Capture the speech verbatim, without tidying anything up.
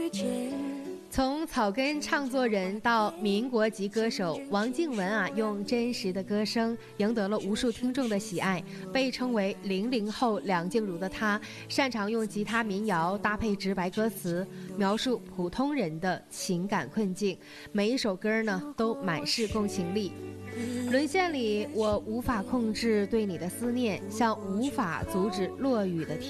从草根唱作人到民国级歌手，王靖雯啊，用真实的歌声赢得了无数听众的喜爱。被称为零零后梁静茹的她，擅长用吉他民谣搭配直白歌词，描述普通人的情感困境。每一首歌呢，都满是共情力。沦陷里，我无法控制对你的思念，像无法阻止落雨的天。